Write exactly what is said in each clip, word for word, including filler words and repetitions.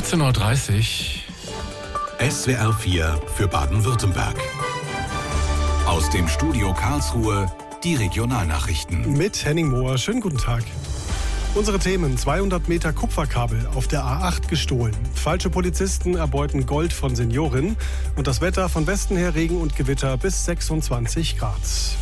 vierzehn Uhr dreißig. S W R vier für Baden-Württemberg. Aus dem Studio Karlsruhe die Regionalnachrichten. Mit Henning Mohr. Schönen guten Tag. Unsere Themen: zweihundert Meter Kupferkabel auf der A acht gestohlen. Falsche Polizisten erbeuten Gold von Seniorinnen. Und das Wetter: von Westen her Regen und Gewitter bis sechsundzwanzig Grad.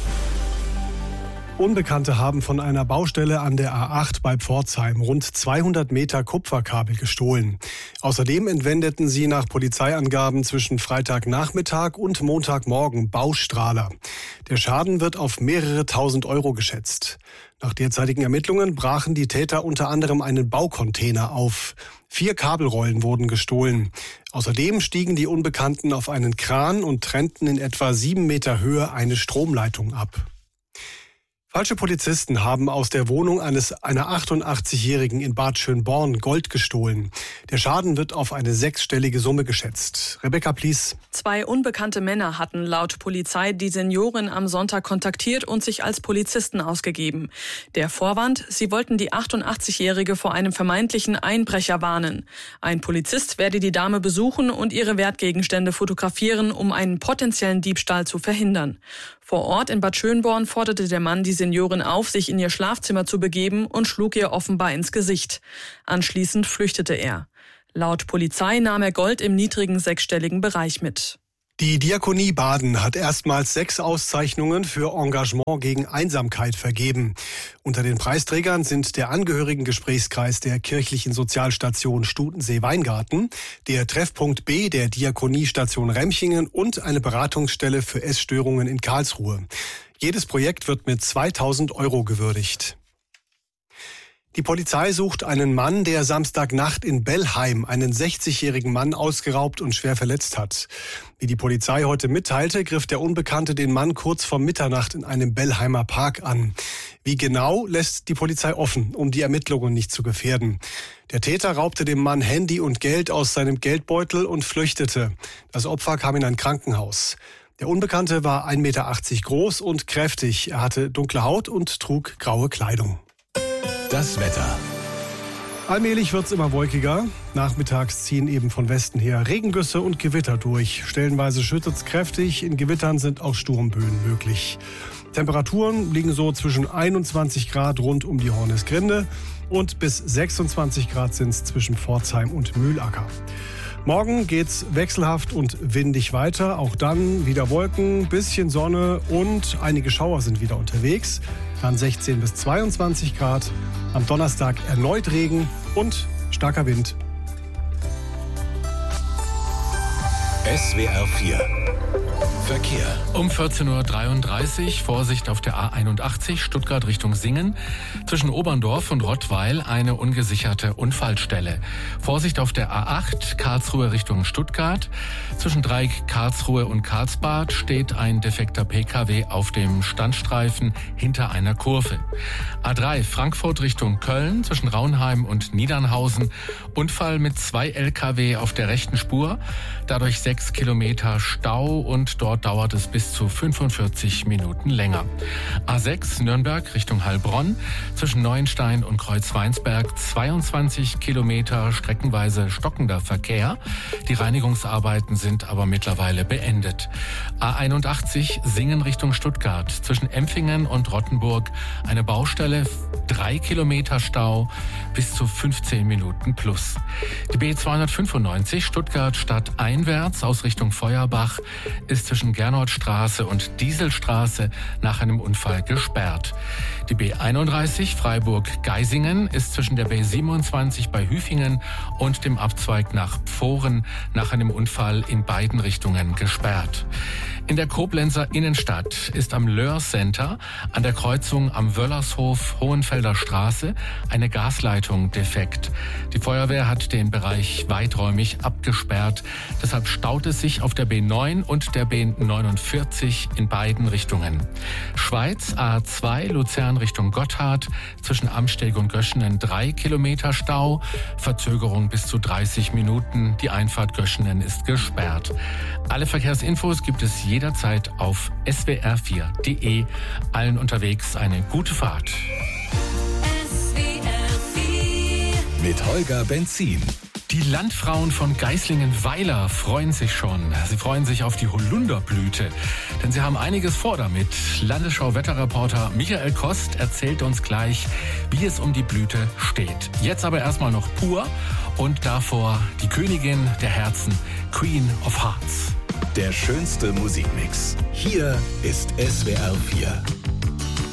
Unbekannte haben von einer Baustelle an der A acht bei Pforzheim rund zweihundert Meter Kupferkabel gestohlen. Außerdem entwendeten sie nach Polizeiangaben zwischen Freitagnachmittag und Montagmorgen Baustrahler. Der Schaden wird auf mehrere tausend Euro geschätzt. Nach derzeitigen Ermittlungen brachen die Täter unter anderem einen Baucontainer auf. Vier Kabelrollen wurden gestohlen. Außerdem stiegen die Unbekannten auf einen Kran und trennten in etwa sieben Meter Höhe eine Stromleitung ab. Falsche Polizisten haben aus der Wohnung eines einer achtundachtzigjährigen in Bad Schönborn Gold gestohlen. Der Schaden wird auf eine sechsstellige Summe geschätzt. Rebecca Plies. Zwei unbekannte Männer hatten laut Polizei die Seniorin am Sonntag kontaktiert und sich als Polizisten ausgegeben. Der Vorwand: sie wollten die achtundachtzigjährige vor einem vermeintlichen Einbrecher warnen. Ein Polizist werde die Dame besuchen und ihre Wertgegenstände fotografieren, um einen potenziellen Diebstahl zu verhindern. Vor Ort in Bad Schönborn forderte der Mann die Seniorin auf, sich in ihr Schlafzimmer zu begeben, und schlug ihr offenbar ins Gesicht. Anschließend flüchtete er. Laut Polizei nahm er Gold im niedrigen sechsstelligen Bereich mit. Die Diakonie Baden hat erstmals sechs Auszeichnungen für Engagement gegen Einsamkeit vergeben. Unter den Preisträgern sind der Angehörigengesprächskreis der kirchlichen Sozialstation Stutensee-Weingarten, der Treffpunkt B der Diakoniestation Remchingen und eine Beratungsstelle für Essstörungen in Karlsruhe. Jedes Projekt wird mit zweitausend Euro gewürdigt. Die Polizei sucht einen Mann, der Samstagnacht in Bellheim einen sechzigjährigen Mann ausgeraubt und schwer verletzt hat. Wie die Polizei heute mitteilte, griff der Unbekannte den Mann kurz vor Mitternacht in einem Bellheimer Park an. Wie genau, lässt die Polizei offen, um die Ermittlungen nicht zu gefährden. Der Täter raubte dem Mann Handy und Geld aus seinem Geldbeutel und flüchtete. Das Opfer kam in ein Krankenhaus. Der Unbekannte war ein Meter achtzig groß und kräftig. Er hatte dunkle Haut und trug graue Kleidung. Das Wetter. Allmählich wird's immer wolkiger. Nachmittags ziehen eben von Westen her Regengüsse und Gewitter durch. Stellenweise schüttet's kräftig. In Gewittern sind auch Sturmböen möglich. Temperaturen liegen so zwischen einundzwanzig Grad rund um die Hornisgrinde und bis sechsundzwanzig Grad sind's zwischen Pforzheim und Mühlacker. Morgen geht's wechselhaft und windig weiter. Auch dann wieder Wolken, bisschen Sonne und einige Schauer sind wieder unterwegs. Dann sechzehn bis zweiundzwanzig Grad. Am Donnerstag erneut Regen und starker Wind. S W R vier Verkehr. Um vierzehn Uhr dreiunddreißig, Vorsicht auf der A einundachtzig, Stuttgart Richtung Singen. Zwischen Oberndorf und Rottweil eine ungesicherte Unfallstelle. Vorsicht auf der A acht, Karlsruhe Richtung Stuttgart. Zwischen Dreieck Karlsruhe und Karlsbad steht ein defekter P K W auf dem Standstreifen hinter einer Kurve. A drei, Frankfurt Richtung Köln, zwischen Raunheim und Niedernhausen. Unfall mit zwei L K W auf der rechten Spur. Dadurch sechs Kilometer Stau und dort dauert es bis zu fünfundvierzig Minuten länger. A sechs, Nürnberg Richtung Heilbronn, zwischen Neuenstein und Kreuzweinsberg zweiundzwanzig Kilometer streckenweise stockender Verkehr. Die Reinigungsarbeiten sind aber mittlerweile beendet. A einundachtzig, Singen Richtung Stuttgart, zwischen Empfingen und Rottenburg eine Baustelle, drei Kilometer Stau, bis zu fünfzehn Minuten plus. Die B zweihundertfünfundneunzig, Stuttgart stadteinwärts aus Richtung Feuerbach, ist zwischen Gernotstraße und Dieselstraße nach einem Unfall gesperrt. Die B einunddreißig, Freiburg-Geisingen, ist zwischen der B siebenundzwanzig bei Hüfingen und dem Abzweig nach Pfohren nach einem Unfall in beiden Richtungen gesperrt. In der Koblenzer Innenstadt ist am Löhr Center an der Kreuzung am Wöllershof Hohenfelder Straße eine Gasleitung defekt. Die Feuerwehr hat den Bereich weiträumig abgesperrt. Deshalb staut es sich auf der B neun und der B neunundvierzig in beiden Richtungen. Schweiz A zwei, Luzern Richtung Gotthard, zwischen Amsteg und Göschenen drei Kilometer Stau, Verzögerung bis zu dreißig Minuten. Die Einfahrt Göschenen ist gesperrt. Alle Verkehrsinfos gibt es jederzeit auf S W R vier punkt de. Allen unterwegs eine gute Fahrt. Mit Holger Benzin. Die Landfrauen von Geislingen-Weiler freuen sich schon. Sie freuen sich auf die Holunderblüte, denn sie haben einiges vor damit. Landesschau-Wetterreporter Michael Kost erzählt uns gleich, wie es um die Blüte steht. Jetzt aber erstmal noch pur und davor die Königin der Herzen, Queen of Hearts. Der schönste Musikmix. Hier ist S W R vier.